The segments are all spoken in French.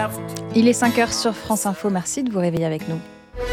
Il est 5h sur France Info, merci de vous réveiller avec nous.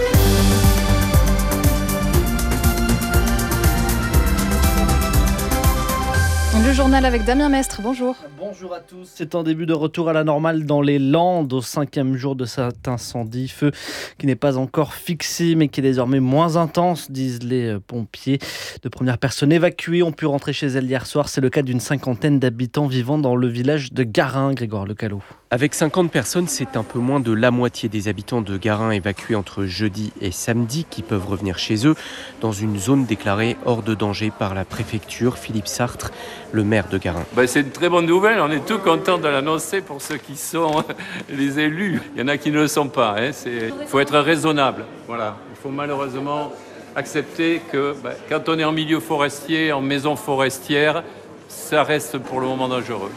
Le journal avec Damien Mestre, bonjour. Bonjour à tous, c'est un début de retour à la normale dans les Landes au 5e jour de cet incendie. Feu qui n'est pas encore fixé mais qui est désormais moins intense, disent les pompiers. De premières personnes évacuées ont pu rentrer chez elles hier soir. C'est le cas d'une 50aine d'habitants vivant dans le village de Garin, Grégoire Lecalot. Avec 50 personnes, c'est un peu moins de la moitié des habitants de Garin évacués entre jeudi et samedi qui peuvent revenir chez eux dans une zone déclarée hors de danger par la préfecture. Philippe Sartre, le maire de Garin. C'est une très bonne nouvelle, on est tout contents de l'annoncer pour ceux qui sont les élus. Il y en a qui ne le sont pas, il faut être raisonnable. Voilà. Il faut malheureusement accepter que quand on est en milieu forestier, en maison forestière, ça reste pour le moment dangereux.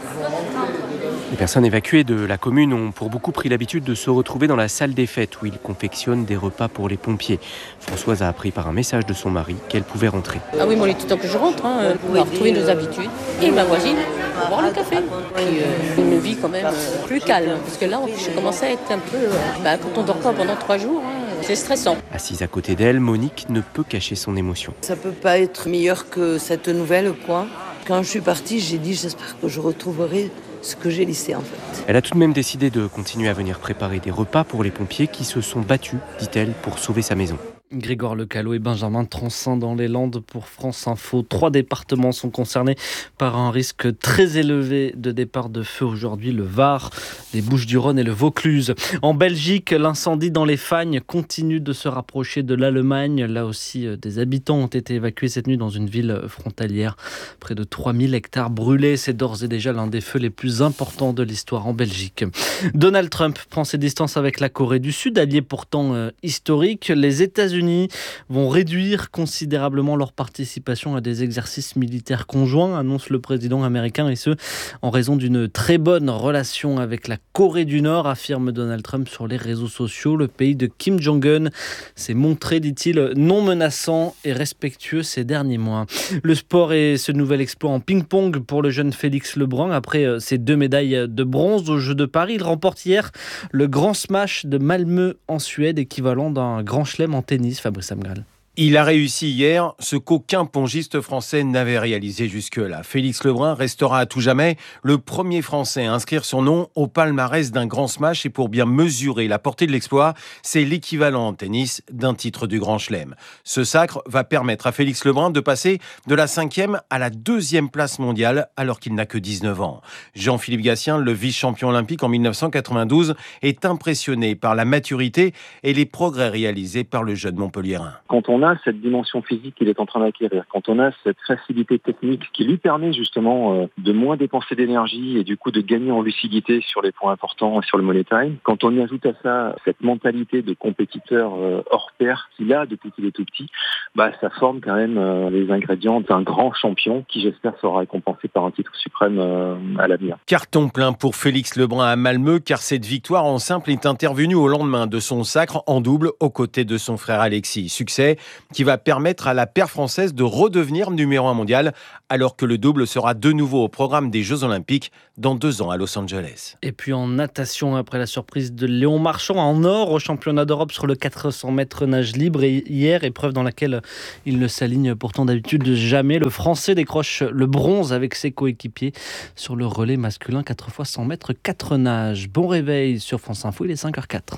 Les personnes évacuées de la commune ont pour beaucoup pris l'habitude de se retrouver dans la salle des fêtes où ils confectionnent des repas pour les pompiers. Françoise a appris par un message de son mari qu'elle pouvait rentrer. Ah oui, moi, il est tout le temps que je rentre, on va retrouver nos habitudes. Et ma voisine, on va boire le café. Puis une vie quand même plus calme, parce que là, je commençais à être un peu... quand on dort pas pendant 3 jours, c'est stressant. Assise à côté d'elle, Monique ne peut cacher son émotion. Ça peut pas être meilleur que cette nouvelle, quoi. Quand je suis partie, j'ai dit j'espère que je retrouverai ce que j'ai laissé en fait. Elle a tout de même décidé de continuer à venir préparer des repas pour les pompiers qui se sont battus, dit-elle, pour sauver sa maison. Grégoire Lecalot et Benjamin Transin dans les Landes pour France Info. 3 départements sont concernés par un risque très élevé de départ de feu aujourd'hui. Le Var, les Bouches-du-Rhône et le Vaucluse. En Belgique, l'incendie dans les Fagnes continue de se rapprocher de l'Allemagne. Là aussi, des habitants ont été évacués cette nuit dans une ville frontalière. Près de 3000 hectares brûlés. C'est d'ores et déjà l'un des feux les plus importants de l'histoire en Belgique. Donald Trump prend ses distances avec la Corée du Sud, allié pourtant historique. Les États-Unis vont réduire considérablement leur participation à des exercices militaires conjoints, annonce le président américain, et ce, en raison d'une très bonne relation avec la Corée du Nord, affirme Donald Trump sur les réseaux sociaux. Le pays de Kim Jong-un s'est montré, dit-il, non menaçant et respectueux ces derniers mois. Le sport et ce nouvel exploit en ping-pong pour le jeune Félix Lebrun. Après ses 2 médailles de bronze aux Jeux de Paris, il remporte hier le Grand Smash de Malmö en Suède, équivalent d'un grand chelem en tennis. Fabrice Amgal. Il a réussi hier ce qu'aucun pongiste français n'avait réalisé jusque-là. Félix Lebrun restera à tout jamais le premier Français à inscrire son nom au palmarès d'un grand smash. Et pour bien mesurer la portée de l'exploit, c'est l'équivalent en tennis d'un titre du Grand Chelem. Ce sacre va permettre à Félix Lebrun de passer de la 5e à la 2e place mondiale alors qu'il n'a que 19 ans. Jean-Philippe Gatien, le vice-champion olympique en 1992, est impressionné par la maturité et les progrès réalisés par le jeune Montpelliérain. Quand on a cette dimension physique qu'il est en train d'acquérir, quand on a cette facilité technique qui lui permet justement de moins dépenser d'énergie et du coup de gagner en lucidité sur les points importants et sur le money time, quand on y ajoute à ça cette mentalité de compétiteur hors pair qu'il a depuis qu'il est tout petit, ça forme quand même les ingrédients d'un grand champion qui j'espère sera récompensé par un titre suprême à l'avenir. Carton plein pour Félix Lebrun à Malmö, car cette victoire en simple est intervenue au lendemain de son sacre en double aux côtés de son frère Alexis. Succès qui va permettre à la paire française de redevenir numéro 1 mondial, alors que le double sera de nouveau au programme des Jeux Olympiques dans 2 ans à Los Angeles. Et puis en natation, après la surprise de Léon Marchand en or au championnat d'Europe sur le 400 mètres nage libre, et hier, épreuve dans laquelle il ne s'aligne pourtant d'habitude jamais, le Français décroche le bronze avec ses coéquipiers sur le relais masculin 4 x 100 mètres 4 nages. Bon réveil sur France Info, il est 5h04.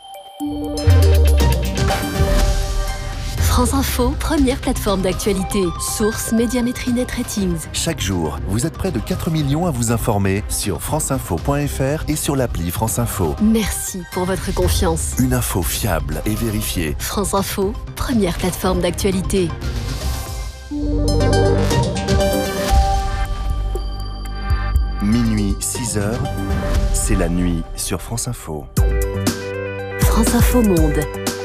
France Info, première plateforme d'actualité. Source Médiamétrie Net Ratings. Chaque jour, vous êtes près de 4 millions à vous informer sur franceinfo.fr et sur l'appli France Info. Merci pour votre confiance. Une info fiable et vérifiée. France Info, première plateforme d'actualité. Minuit, 6h, c'est la nuit sur France Info. France Info Monde.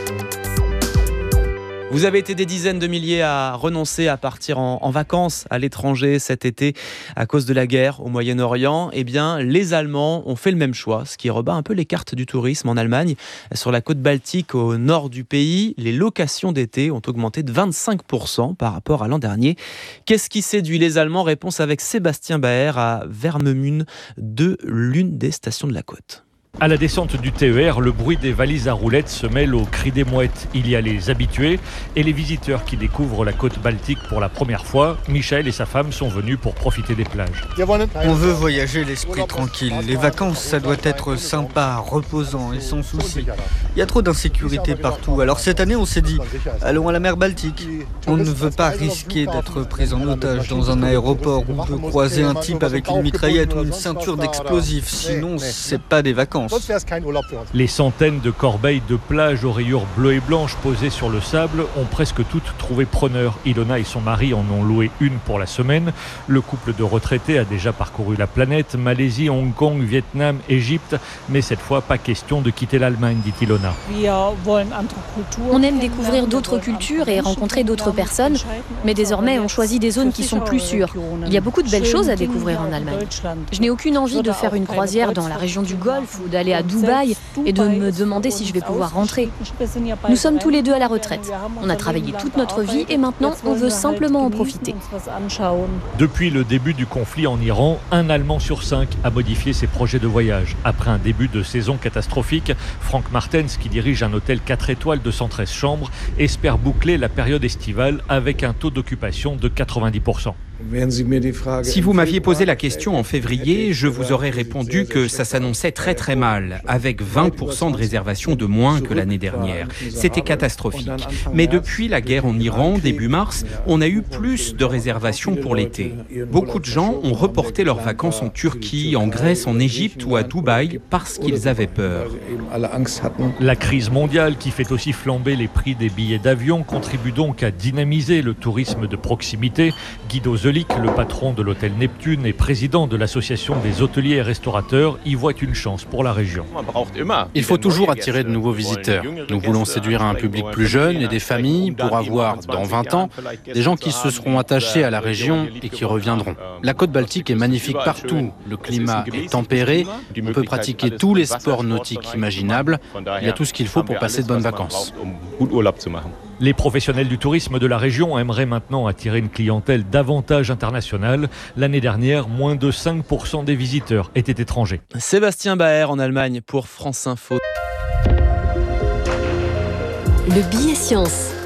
Vous avez été des dizaines de milliers à renoncer à partir en vacances à l'étranger cet été à cause de la guerre au Moyen-Orient. Eh bien, les Allemands ont fait le même choix, ce qui rebat un peu les cartes du tourisme en Allemagne. Sur la côte baltique au nord du pays, les locations d'été ont augmenté de 25% par rapport à l'an dernier. Qu'est-ce qui séduit les Allemands ? Réponse avec Sébastien Baer à Wernemünde, de l'une des stations de la côte. À la descente du TER, le bruit des valises à roulettes se mêle au cri des mouettes. Il y a les habitués et les visiteurs qui découvrent la côte baltique pour la première fois. Michel et sa femme sont venus pour profiter des plages. On veut voyager l'esprit tranquille. Les vacances, ça doit être sympa, reposant et sans souci. Il y a trop d'insécurité partout. Alors cette année, on s'est dit, allons à la mer Baltique. On ne veut pas risquer d'être pris en otage dans un aéroport ou de croiser un type avec une mitraillette ou une ceinture d'explosifs. Sinon, c'est pas des vacances. Les centaines de corbeilles de plage aux rayures bleues et blanches posées sur le sable ont presque toutes trouvé preneur. Ilona et son mari en ont loué une pour la semaine. Le couple de retraités a déjà parcouru la planète, Malaisie, Hong Kong, Vietnam, Égypte. Mais cette fois, pas question de quitter l'Allemagne, dit Ilona. On aime découvrir d'autres cultures et rencontrer d'autres personnes. Mais désormais, on choisit des zones qui sont plus sûres. Il y a beaucoup de belles choses à découvrir en Allemagne. Je n'ai aucune envie de faire une croisière dans la région du Golfe ou d'aller à Dubaï et de me demander si je vais pouvoir rentrer. Nous sommes tous les deux à la retraite. On a travaillé toute notre vie et maintenant on veut simplement en profiter. Depuis le début du conflit en Iran, 1 Allemand sur 5 a modifié ses projets de voyage. Après un début de saison catastrophique, Frank Martens, qui dirige un hôtel 4 étoiles de 113 chambres, espère boucler la période estivale avec un taux d'occupation de 90%. Si vous m'aviez posé la question en février, je vous aurais répondu que ça s'annonçait très très mal, avec 20% de réservations de moins que l'année dernière. C'était catastrophique. Mais depuis la guerre en Iran, début mars, on a eu plus de réservations pour l'été. Beaucoup de gens ont reporté leurs vacances en Turquie, en Grèce, en Égypte ou à Dubaï parce qu'ils avaient peur. La crise mondiale qui fait aussi flamber les prix des billets d'avion contribue donc à dynamiser le tourisme de proximité. Guido Zelic, le patron de l'hôtel Neptune et président de l'association des hôteliers et restaurateurs, y voit une chance pour la région. Il faut toujours attirer de nouveaux visiteurs. Nous voulons séduire un public plus jeune et des familles pour avoir, dans 20 ans, des gens qui se seront attachés à la région et qui reviendront. La côte baltique est magnifique partout. Le climat est tempéré. On peut pratiquer tous les sports nautiques imaginables. Il y a tout ce qu'il faut pour passer de bonnes vacances. Les professionnels du tourisme de la région aimeraient maintenant attirer une clientèle davantage internationale. L'année dernière, moins de 5% des visiteurs étaient étrangers. Sébastien Baer en Allemagne pour France Info. Le billet science.